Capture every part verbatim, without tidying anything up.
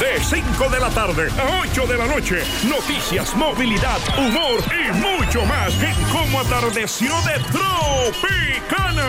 De cinco de la tarde a ocho de la noche. Noticias, movilidad, humor y mucho más en Cómo Atardeció de Tropicana.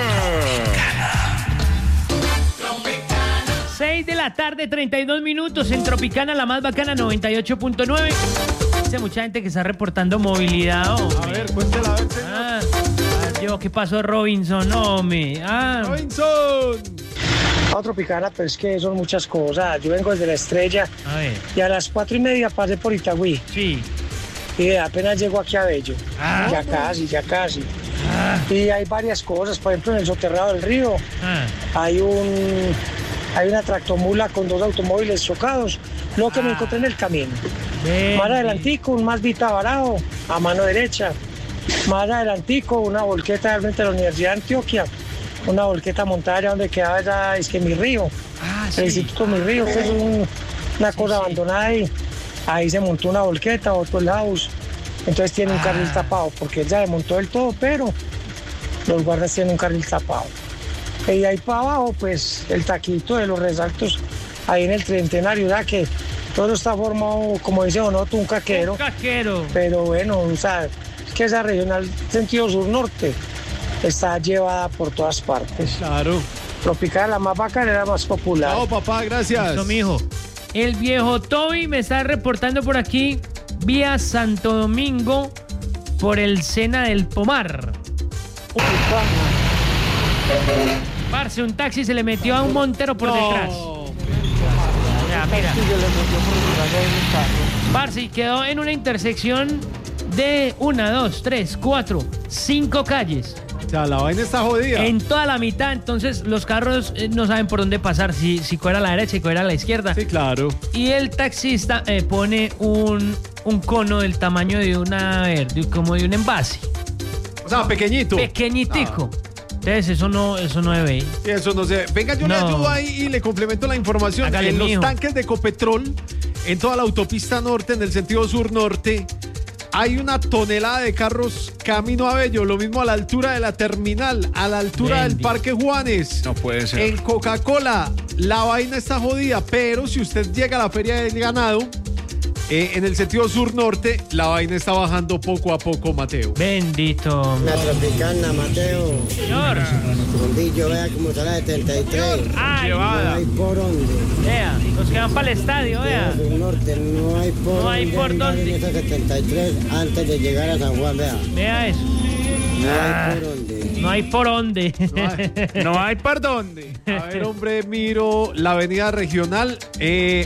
seis de la tarde, treinta y dos minutos en Tropicana, la más bacana, noventa y ocho punto nueve. Dice mucha gente que está reportando movilidad. Oh, a ver, cuéntela, a ver, señor. Ah, adiós, ¿qué pasó, Robinson? No, me. Ah. Robinson. A Tropicana, pero es que son muchas cosas. Yo vengo desde La Estrella A ver. y a las cuatro y media pasé por Itagüí. Sí. Y apenas llego aquí a Bello. Ah. Ya casi, ya casi. Ah. Y hay varias cosas. Por ejemplo, en el soterrado del río Ah. hay un hay una tractomula con dos automóviles chocados. Lo que Ah. me encontré en el camino. Ven, Más adelantico, un Mazda varado a mano derecha. Más adelantico, una volqueta frente a la Universidad de Antioquia. Una volqueta montada allá donde quedaba ya, es que mi río. Ah, El sí. Instituto Mi Río, que es un- una Sí, cosa sí. abandonada ahí. Ahí se montó una volqueta, otro el house. Entonces tiene un Ah. carril tapado, porque él ya desmontó del todo, pero los guardas tienen un carril tapado. Y ahí para abajo, pues el taquito de los resaltos, ahí en el Tricentenario, ya que todo está formado, como dice Donoto, un caquero. Un caquero. Pero bueno, o sea, es que esa regional sentido sur-norte está llevada por todas partes. Claro. Tropical, la más bacana, era más popular. Chao, papá, gracias. Listo, mijo. El viejo Toby me está reportando por aquí, vía Santo Domingo, por el Sena del Pomar. Parce, un taxi se le metió a un montero por No. detrás. Ya, mira. Parce, y quedó en una intersección de una, dos, tres, cuatro, cinco calles. O sea, la vaina está jodida. En toda la mitad, entonces los carros eh, no saben por dónde pasar, si, si coger a la derecha y coger a la izquierda. Sí, claro. Y el taxista eh, pone un, un cono del tamaño de una, a ver, de- como de un envase. O sea, pequeñito. Pequeñitico. Entonces eso no, eso no debe ir. Sí, eso no sé. Venga, yo le No. ayudo ahí y le complemento la información. Hágale, en los mijo. tanques de Ecopetrol, en toda la autopista norte, en el sentido sur-norte, hay una tonelada de carros camino a Bello, lo mismo a la altura de la terminal, a la altura del Bendito. Parque Juanes. No puede ser. En Coca-Cola, la vaina está jodida, pero si usted llega a la Feria del Ganado, eh, en el sentido sur-norte, la vaina está bajando poco a poco, Mateo. Bendito. La Tropicana, Mateo. Señor. Rondillo, vea cómo sale setenta y tres. Ay, No hay por dónde. vea, los que van para el estadio, vea. Del norte, no hay por No hay por andar dónde. en esa setenta y tres antes de llegar a San Juan, vea. Vea eso. No Ah. hay por dónde. No hay por dónde. No hay- No hay por dónde. A ver, hombre, miro la avenida regional. Eh,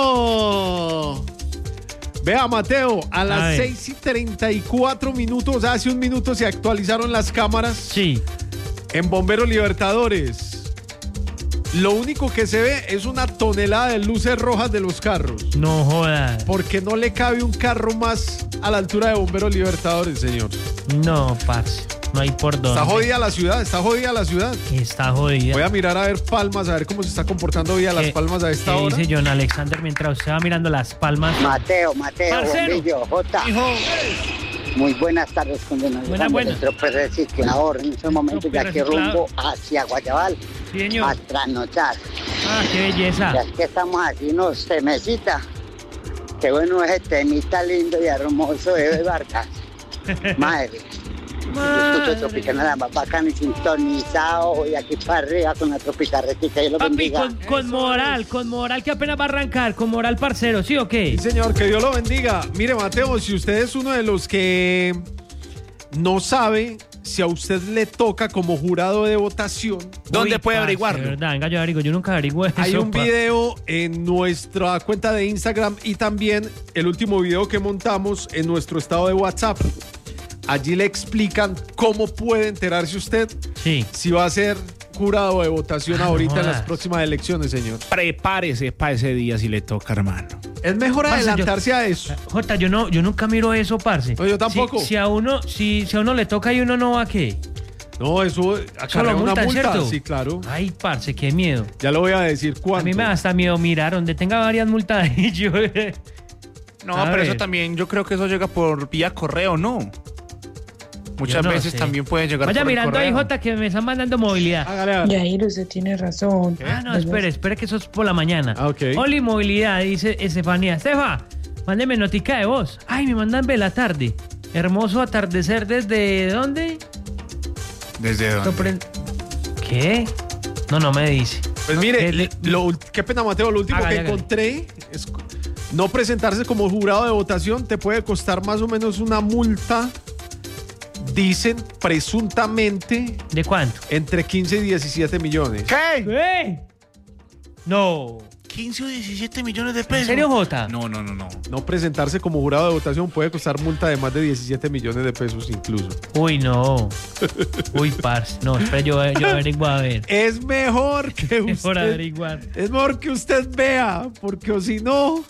¡No! Vea, Mateo, a A las ver. seis y treinta y cuatro minutos, hace un minuto se actualizaron las cámaras Sí. en Bomberos Libertadores. Lo único que se ve es una tonelada de luces rojas de los carros. No jodas. Porque no le cabe un carro más a la altura de Bomberos Libertadores, señor. No, parce. No hay por dónde. Está jodida la ciudad, está jodida la ciudad. Está jodida. Voy a mirar a ver Palmas, a ver cómo se está comportando Vía Las ¿Qué- Palmas a esta qué hora. dice John Alexander mientras usted va mirando las palmas? Mateo, Mateo, Parcero. Rondillo, Jota. Hijo. Muy buenas tardes, condenado. Buena, buena. Nuestro reciclador en este momento ya que reciclador. rumbo hacia Guayabal Sí, señor. a trasnochar. Ah, qué belleza. Ya es que estamos aquí, nos temecita. Qué bueno ese temita lindo y hermoso de Vargas. Madre. Yo escucho Tropicana, la más bacana y sintonizado y aquí para arriba con la Tropicarretica. Dios lo Papi, bendiga. con, con moral, con moral que apenas va a arrancar, con moral parcero, ¿sí o qué? Sí, señor, que Dios lo bendiga. Mire, Mateo, si usted es uno de los que no sabe si a usted le toca como jurado de votación, ¿Dónde Uy, puede parce, averiguarlo? de verdad, venga, yo averiguo, yo nunca averiguo eso. hay un pa. video en nuestra cuenta de Instagram y también el último video que montamos en nuestro estado de WhatsApp. Allí le explican cómo puede enterarse usted Sí. si va a ser jurado de votación Ah, no ahorita en las jodas. próximas elecciones, señor. Prepárese para ese día si le toca, hermano. Es mejor Parce, yo- adelantarse a eso. Jota, yo no, yo nunca miro eso, parce. No, yo tampoco. Si, si a uno, si, si a uno le toca y uno no va, ¿qué? No, eso Solo acarrea una multan, multa. ¿cierto? Sí, claro. Ay, parce, qué miedo. Ya lo voy a decir cuánto. A mí me da hasta miedo mirar donde tenga varias multas ahí. Yo, No, A pero ver. eso también, yo creo que eso llega por vía correo, ¿no? Muchas no veces sé. también pueden llegar Vaya por el mirando ahí, correo. Jota, que me están mandando movilidad. Hágale, hágale. Yair, usted tiene razón. Ah, no, espere, espere que eso es por la mañana. Ah, ok. Oli movilidad, dice Estefanía. Estefa, mándeme notica de voz. Ay, me mandan ve la tarde. Hermoso atardecer desde ¿dónde? ¿Desde dónde? Sorpre- ¿Qué? No, no me dice. Pues mire, ¿Qué- le- lo ul- qué pena, Mateo, lo último Hágale, que hágale. encontré es cu- no presentarse como jurado de votación te puede costar más o menos una multa, dicen presuntamente, ¿De cuánto? entre quince y diecisiete millones. ¿Qué? ¿Qué? No. ¿quince o diecisiete millones de pesos? ¿En serio, Jota? No, no, no, no. No presentarse como jurado de votación puede costar multa de más de diecisiete millones de pesos incluso. Uy, no. Uy, parce. No, espera, yo, yo averiguo a ver. Es mejor que Por usted, averiguar. es mejor que usted vea, porque o si no,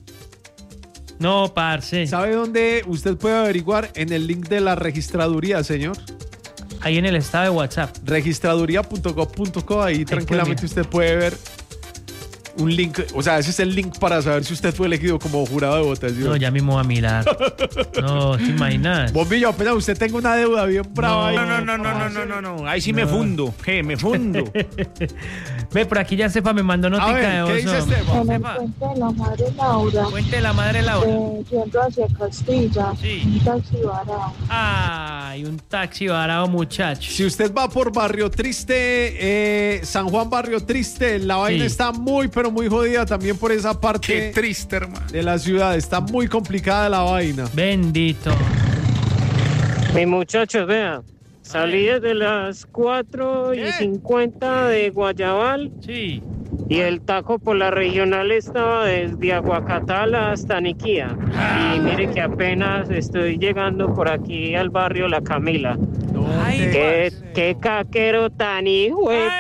No, parce. ¿sabe dónde usted puede averiguar? En el link de la registraduría, señor. Ahí en el estado de WhatsApp. registraduría punto gov punto co, ahí tranquilamente pues, usted puede ver un link, o sea, ese es el link para saber si usted fue elegido como jurado de votación. No, ya mismo va a mirar. No, ¿te imaginas? Bombillo, apenas usted tenga una deuda bien brava ahí. No, no, no, no, no, no, no, no. Ahí sí me fundo. ¿Qué? Me fundo. Ve, por aquí ya Sepa me mandó A notica ver, de ¿qué voz. dice hombre. Esteban? En el Sepa, puente de la madre Laura, cuente la madre Laura. eh, yendo hacia Castilla, Sí. un taxi varado. Ay, un taxi varado, muchacho. Si usted va por Barrio Triste, eh, San Juan Barrio Triste, la vaina Sí. está muy, pero muy jodida también por esa Qué parte triste, hermano. de la ciudad. Está muy complicada la vaina. Bendito. Mis muchachos, vean, salí desde las cuatro y ¿Qué? cincuenta de Guayabal Sí. y el taco por la regional estaba desde Aguacatal hasta Niquía. Ah. Y mire que apenas estoy llegando por aquí al barrio La Camila. Ay, Qué, parce. qué caquero tan hijo. de-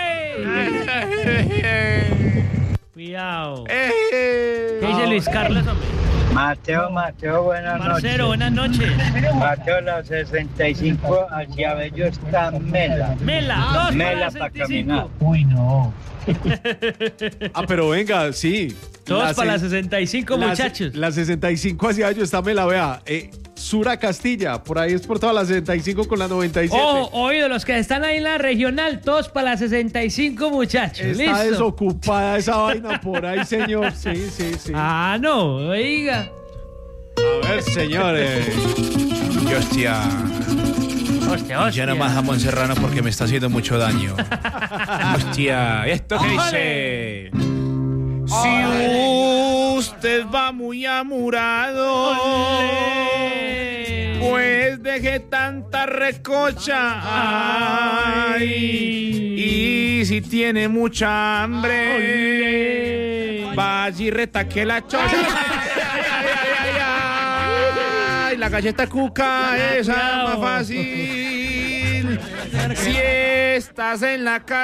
Cuidado. Eh. ¿Qué dice Luis Carlos, hombre? Mateo, Mateo, buenas Marcelo, buenas noches. Mateo, la sesenta y cinco hacia Bello está Mela. Mela, dos Mela para para la sesenta y cinco. caminar. Uy, no. Ah, pero venga, sí. Todos para la se- sesenta y cinco, la- muchachos. La sesenta y cinco hacia ello está, me la vea. Eh, Sura Castilla, por ahí es por toda la sesenta y cinco con la noventa y siete. Ojo, oído, los que están ahí en la regional, todos para la sesenta y cinco, muchachos. Está ¿Listo? desocupada esa vaina por ahí, señor. Sí, sí, sí. Ah, no, oiga. A ver, señores. Y hostia. Hostia, hostia. Ya no más jamón serrano porque me está haciendo mucho daño. Hostia. ¿Esto qué dice? Si usted va muy amurado, pues deje tanta recocha. Ay, y si tiene mucha hambre, vaya y retaque la chocha. Ay, ay, ay, ay, ay, la galleta cuca, esa es más fácil. Si estás en la casa.